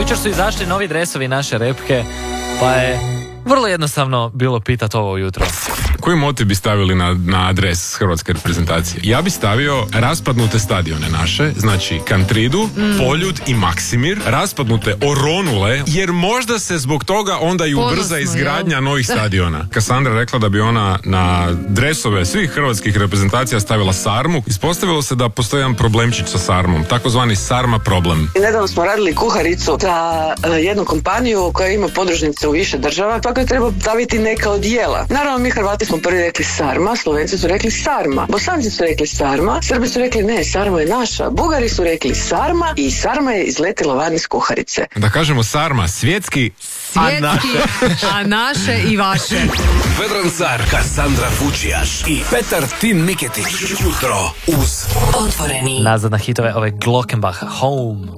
Jučer su izašli novi dresovi naše repke, pa je vrlo jednostavno bilo pitati ovo jutro. Koji motiv bi stavili na adres hrvatske reprezentacije? Ja bi stavio raspadnute stadione naše, znači Kantridu, Poljud i Maksimir, raspadnute oronule, jer možda se zbog toga onda i ubrza izgradnja novih stadiona. Kassandra rekla da bi ona na dresove svih hrvatskih reprezentacija stavila sarmu. Ispostavilo se da postoji jedan problemčić sa sarmom, takozvani sarma problem. Nedavno smo radili kuharicu za jednu kompaniju koja ima podružnice u više država, tako je treba staviti neka od jela. Naravno, mi Hrvati smo prvi rekli sarma, Slovenci su rekli sarma, Bosanci su rekli sarma, Srbi su rekli ne, sarma je naša, Bugari su rekli sarma i sarma je izletila van iz kuharice. Da kažemo sarma, svjetski, a naše i vaše. Vedran Car, Kassandra Fučijaš i Petar Tin Miketić. Jutro uz Otvoreni. Nazad na hitove ove Glockenbacha, Home.